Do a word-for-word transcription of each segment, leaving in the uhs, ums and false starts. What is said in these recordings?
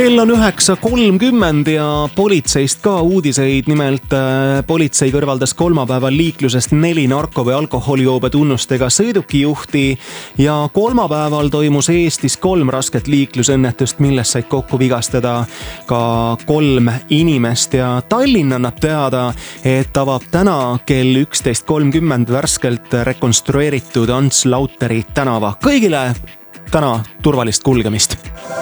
Kell on üheksa kolmkümmend ja politseist ka uudiseid. Nimelt politsei kõrvaldas kolmapäeval liiklusest neli narko- või alkoholijoobe tunnustega sõidukijuhti ja kolmapäeval toimus Eestis kolm rasket liiklusõnnetust, milles said kokku vigastada ka kolm inimest ja Tallinn annab teada, et avab täna kell üksteist kolmkümmend värskelt rekonstrueeritud Ants Lauteri tänava. Kõigile täna turvalist kulgemist.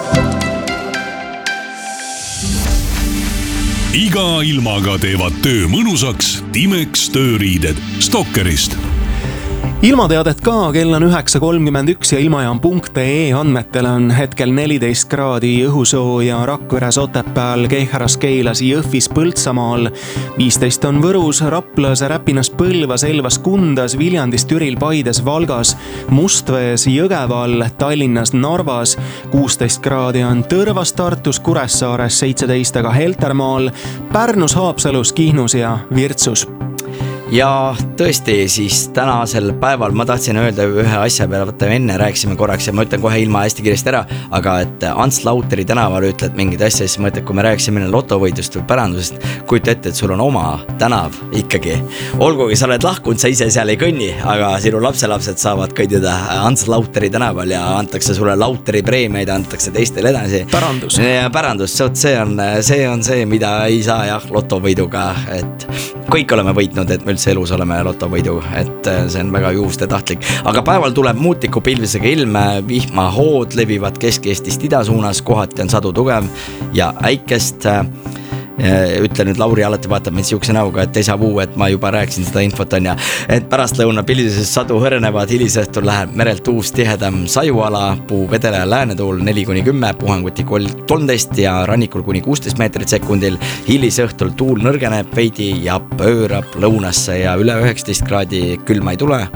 Iga ilmaga teevad töö mõnusaks Timex tööriided Stokkerist. Ilmateadet ka, kell on üheksa kolmkümmend üks ja ilmajaam punkt ee andmetel on hetkel neliteist kraadi õhusooja Rakveres, Otepääl, Kehras, Keilas, Jõhvis, Põltsamaal. viisteist on Võrus, Raplas, Räpinas, Põlvas, Elvas, Kundas, Viljandis, Türil, Paides, Valgas, Mustvees, Jõgeval, Tallinnas, Narvas. kuusteist kraadi on Tõrvas, Tartus, Kuressaares, seitseteist aga Heltermaal, Pärnus, Haapsalus, Kihnus ja Virtsus. Ja tõesti, siis tänasel päeval ma tahtsin öelda ühe asja peale, võtta enne rääkisime korraks ja ma ütlen kohe ilma hästi kiiresti ära, aga et Ants Lauteri tänaval ütled mingid asja, siis ma ütlen, kui me rääkisime lotovõidust või pärandusest, kujuta ette, et sul on oma tänav ikkagi. Olgugi sa oled lahkunud, sa ise seal ei kõnni, aga sinu lapselapsed saavad kõidida Ants Lauteri tänaval ja antakse sulle Lauteri preemiaid, antakse teistele edasi. Pärandus. Ja pärandus, see on, see on see, mida ei saa jah lotovõiduga, et kõik oleme võitnud, et me üldse elus oleme lotovõidu, et see on väga juhuste tahtlik. Aga päeval tuleb muutiku pilvisega ilm, vihmahood levivad Kesk-Eestist ida suunas, kohati on sadu tugev ja äikest. Ütle nüüd, Lauri alati vaatab mind siukse näoga, et ei saa vuu, et ma juba rääkisin seda infot on ja et pärast lõuna pilvises sadu hõrenevad, hilisõhtul läheb merelt uus tihedam sajuala, puu vedele läänetuul neli kuni kümme, puhanguti kolmteist ja rannikul kuni kuusteist meetrit sekundil. Hilisõhtul tuul nõrgeneb veidi ja pöörab lõunasse ja üle üheksateist kraadi külma ei tule.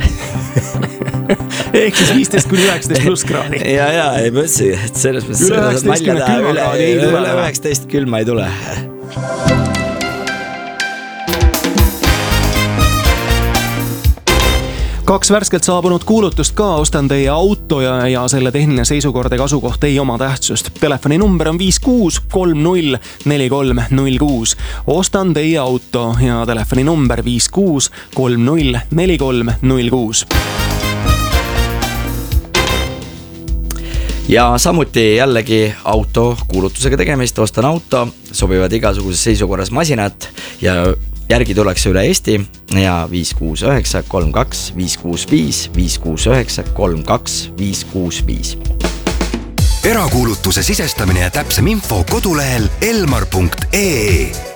Ehk siis viisteist kuni üheksateist pluss kraadi. Ja, ja, ei mõtsi, et selles mõttes üle üheksateist külma kraadi ei tule. Üle üheksateist külma ei tule. Kaks värskelt saabunud kuulutust ka, ostan teie auto ja, ja selle tehniline seisukord ja kasukoht ei oma tähtsust. Telefoni number on viis kuus kolm null neli kolm null kuus. Ostan teie auto ja telefoni number viis kuus kolm null neli kolm null kuus. Ja samuti jällegi auto kuulutusega tegemist, ostan auto, sobivad igasuguses seisukorras masinat ja järgi tuleks üle Eesti ja viis kuus üheksa kolm kaks viis kuus viis, viis kuus üheksa kolm kaks viis kuus viis. Erakuulutuse sisestamine ja täpsem info kodulehel elmar punkt ee.